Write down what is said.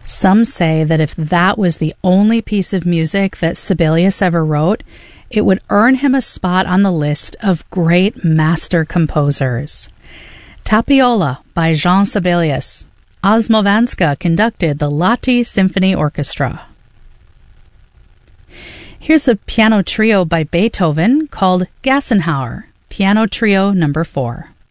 Some say that if that was the only piece of music that Sibelius ever wrote, it would earn him a spot on the list of great master composers. Tapiola by Jean Sibelius. Osmovanska conducted the Lahti Symphony Orchestra. Here's a piano trio by Beethoven called Gassenhauer, Piano Trio No. 4.